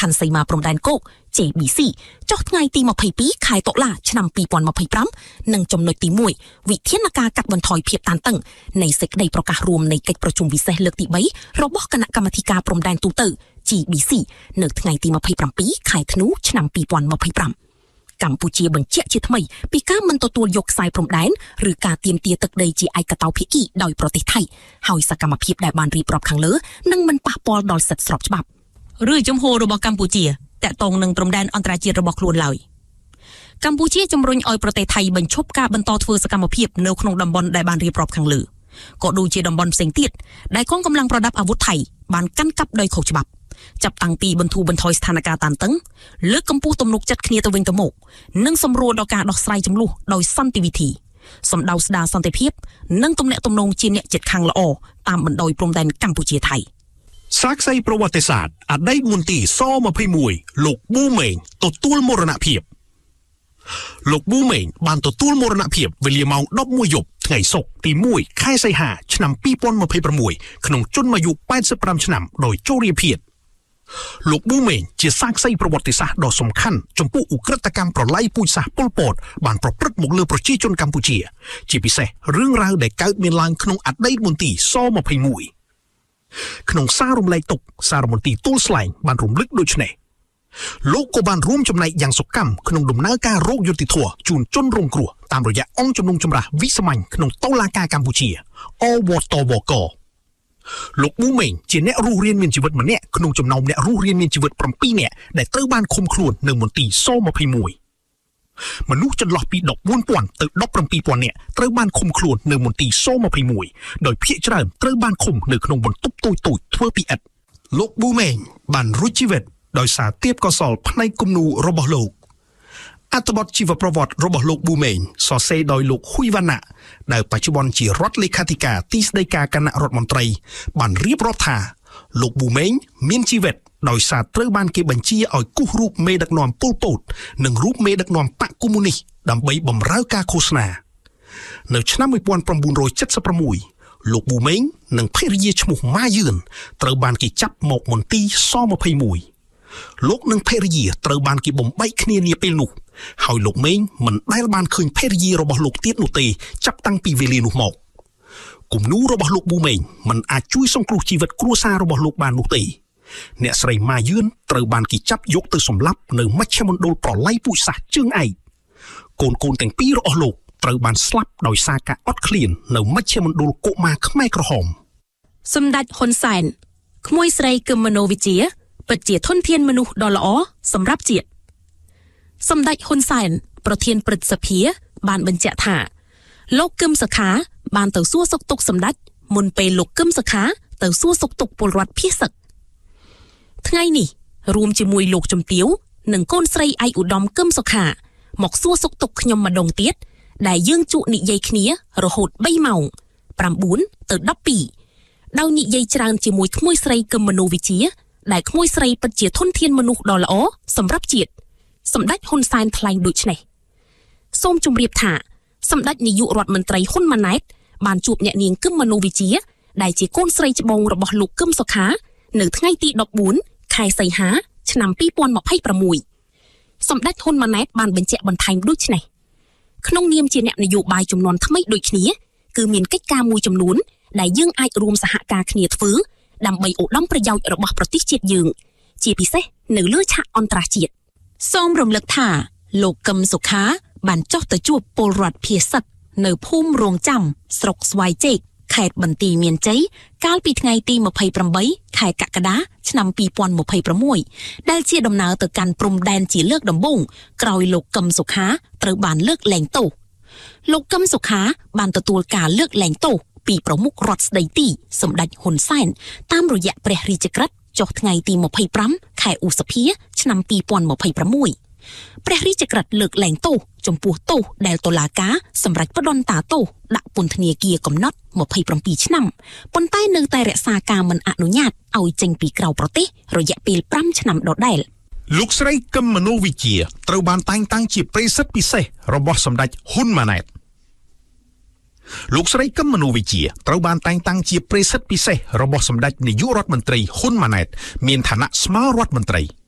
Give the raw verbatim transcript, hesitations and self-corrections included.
ខាន់សីមាព្រំដែនគោក J B C ចុះថ្ងៃទីยี่สิบสองខែតុលាឆ្នាំยี่สิบยี่สิบห้าនិងចំណុចទីមួយវិធានការកាត់បន្ថយភាពតានតឹងនៃសេចក្តីប្រកាសរួមនៃកិច្ចប្រជុំពិសេសលើកទីបីរបស់គណៈកម្មាធិការព្រំដែនទូទៅ G B C នៅថ្ងៃទីยี่สิบเจ็ดខែធ្នូឆ្នាំยี่สิบยี่สิบห้าកម្ពុជាបញ្ជាក់ជាថ្មីពីការមិនទទួលយកខ្សែព្រំដែនឬការទាមទារទឹកដីជាឯកតោភាគីដោយប្រទេសថៃហើយសកម្មភាពដែលបានរៀបរាប់ខាងលើនឹងមិនប៉ះពាល់ដល់សិទ្ធិស្របច្បាប់ឬជំហររបស់កម្ពុជាតាក់ទងនឹងព្រំដែនអន្តរជាតិរបស់ខ្លួនឡើយកម្ពុជាជំរុញឲ្យប្រទេសថៃបញ្ឈប់ការបន្តធ្វើសកម្មភាពនៅក្នុងតំបន់ដែលបានរៀបរាប់ខាងលើក៏ដូចជាតំបន់ផ្សេងទៀតដែលកងកម្លាំងប្រដាប់អាវុធថៃបានកាន់កាប់ដោយខុសច្បាប់ចាប់តាំងពីបន្ធូរបន្ថយស្ថានភាពតានតឹងលើកកម្ពស់ទំនុកចិត្តគ្នាទៅវិញទៅមកនិងសម្រួលដល់ការដោះស្រាយចំនួនដោយសន្តិវិធីសម្ដៅស្ដារសន្តិភាពនិងទំនាក់ទំនងជាអ្នកជិតខាងល្អតាមបណ្ដោយព្រំដែនកម្ពុជាថៃសាក្សីប្រវត្តិសាស្ត្រអតីតមន្ទីរសยี่สิบเอ็ดលោកប៊ូមេងទទួលមរណភាពលោកប៊ូមេងបានទទួលមរណភាពវេលាម៉ោងដប់មួយយប់ថ្ងៃសុក្រទីមួយខែសីហាឆ្នាំยี่สิบยี่สิบหกក្នុងជន្មាយុแปดสิบห้าឆ្នាំដោយជរាភាគលោកប៊ូមេងជាសាក្សីប្រវត្តិសាស្ត្រដ៏សំខាន់ចំពោះឧក្រិដ្ឋកម្មប្រល័យពូជសាសន៍ប៉ុលពតបានប្រព្រឹត្តមកលើប្រជាជនកម្ពុជាជាពិសេសរឿងរ៉ាវដែលកើតមានឡើងក្នុងអតីតមន្ទីរសยี่สิบเอ็ดក្នុងសាររំលែកទុកសារមន្ទីរទួលស្លែងបានរំលឹកដូចនេះលោកក៏បានរួមចំណែកយ៉ាងសកម្មក្នុងដំណើរការរោគយុត្តិធម៌ជូនជនរងគ្រោះតាមរយៈអង្គជំនុំជម្រះវិសាមញ្ញក្នុងតុលាការកម្ពុជា អ វ ត វ ក លោកប៊ូមេងជាអ្នករស់រានមានជីវិតម្នាក់ក្នុងចំណោមអ្នករស់រានមានជីវិតsevenនាក់ដែលត្រូវបានឃុំខ្លួននៅមន្ទីរសยี่สิบเอ็ดមនុស្សចន្លោះពីfourteen thousandទៅseventeen thousandនាក់ត្រូវបានឃុំខ្លួននៅមន្ទីរសยี่สิบเอ็ดដោយភាគច្រើនត្រូវបានឃុំនៅក្នុងបន្ទប់តូចៗធ្វើពីឥដ្ឋលោកប៊ូមេងបានរួចជីវិតដោយសារទេពកោសល្យផ្នែកគំនូររបស់លោកអត្ថបទជីវប្រវត្តិរបស់លោកប៊ូមេងសរសេរដោយលោកហ៊ុយវណ្ណៈដែលបច្ចុប្បន្នជារដ្ឋលេខាធិការទីស្តីការគណៈរដ្ឋមន្ត្រីបានរៀបរាប់ថាលោកប៊ូមេងមានជីវិតដោយសារត្រូវបានគេបញ្ជាឲ្យគូសរូបមេដឹកនាំប៉ុលពតនិងរូបមេដឹកនាំបកកុម្មុយនីសដើម្បីបម្រើការឃោសនានៅឆ្នាំnineteen seventy-sixលោកប៊ូមេងនិងភរិយាឈ្មោះម៉ាយឿនត្រូវបានគេចាប់មកមន្ទីរសยี่สิบเอ็ดលោកនិងភរិយាត្រូវបានគេបំបែកគ្នានាពេលនោះហើយលោកមេងមិនដែលបានឃើញភរិយារបស់លោកទៀតនោះទេចាប់តាំងពីវេលានោះមកគំនូររបស់លោកប៊ូមេងមិនអាចជួយសង្គ្រោះជីវិតគ្រួសាររបស់លោកបាននោះទេអ្នកស្រីម៉ាយឿនត្រូវបានគេចាប់យកទៅសម្លាប់នៅមជ្ឈមណ្ឌលប្រល័យពូជសាសន៍ជើងឯកកូនកូនទាំងពីររបស់លោកត្រូវបានស្លាប់ដោយសារការអត់ឃ្លាននៅមជ្ឈមណ្ឌលកុមារខ្មែរក្រហមសម្ដេចហ៊ុនសែនក្មួយស្រីគឹមមនោវិជ្ជាពិតជាធនធានមនុស្សដ៏ល្អសម្រាប់ជាតិសម្ដេចហ៊ុនសែនប្រធានព្រឹទ្ធសភាបានបញ្ជាក់ថាលោកគឹមសុខាបានទៅសួរសុខទុក្ខសម្ដេចមុនពេលលោកគឹមសុខាទៅសួរសុខទុក្ខពលរដ្ឋភៀសឹកថ្ងៃនេះរួមជាមួយលោកជំទាវនិងកូនស្រីឯកឧត្តមគឹមសុខាមកសួរសុខទុក្ខខ្ញុំម្ដងទៀតដែលយើងជួបនិយាយគ្នារហូតthreeម៉ោងnineទៅtwelveដោយនិយាយច្រើនជាមួយក្មួយស្រីគឹមមនោវិជ្ជាដែលក្មួយស្រីពិតជាធនធានមនុស្សដ៏ល្អសម្រាប់ជាតិសម្ដេចហ៊ុនសែនថ្លែងដូចនេះសូមជម្រាបថាសម្ដេចនាយករដ្ឋមន្ត្រីហ៊ុនម៉ាណែតបានជួបអ្នកនាងគឹមមនោវិជ្ជាដែលជាកូនស្រីច្បងរបស់លោកគឹមសុខានៅថ្ងៃទីfourteenខែសីហាឆ្នាំtwenty twenty-sixសម្ដេចហ៊ុនម៉ាណែតបានបញ្ជាក់បន្ថែមដូចនេះក្នុងនាមជាអ្នកនយោបាយចំនួនថ្មីដូចគ្នាគឺមានកិច្ចការមួយចំនួនដែលយើងអាចរួមសហការគ្នាធ្វើដើម្បីឧត្តមប្រយោជន៍របស់ប្រទេសជាតិយើងជាពិសេសនៅលើឆាកអន្តរជាតិសូមរំលឹកថាលោកកឹមសុខាបានចុះទៅជួបពលរដ្ឋភៀសឹកនៅភូមិរងចាំស្រុកស្វាយជែកខេត្តបន្ទាយមានជ័យកាលពីថ្ងៃទីtwenty-eightខែកក្កដាឆ្នាំtwenty twenty-sixដែលជាដំណើរទៅកាន់ព្រំដែនជាលើកដំបូងក្រោយលោកកឹមសុខាត្រូវបានលើកលែងទោសលោកកឹមសុខាបានទទួលការលើកលែងទោសពីប្រមុខរដ្ឋស្ដីទីសម្ដេចហ៊ុនសែនតាមរយៈព្រះរាជក្រឹត្យចុះថ្ងៃទីtwenty-fiveខែឧសភាឆ្នាំtwenty twenty-sixព្រះរាជក្រឹត្យលើកលែងទោសចំពោះទោសដែលតុលាការសម្រេចផ្តន្ទាទោសដាក់ពន្ធនាគារកំណត់twenty-sevenឆ្នាំប៉ុន្តែនៅតែរក្សាការមិនអនុញ្ញាតឲ្យចេញពីក្រៅប្រទេសរយៈពេលfiveឆ្នាំដដែលលោកស្រីគឹមមនោវិជ្ជាត្រូវបានតែងតាំងជាប្រេសិតពិសេសរបស់សម្ដេចហ៊ុនម៉ាណែតលោកស្រីគឹមមនោវិជ្ជាត្រូវបានតែងតាំងជាប្រេសិតពិសេសរបស់សម្ដេចនាយករដ្ឋមន្ត្រីហ៊ុនម៉ាណែតមានឋានៈស្មើរដ្ឋមន្ត្រី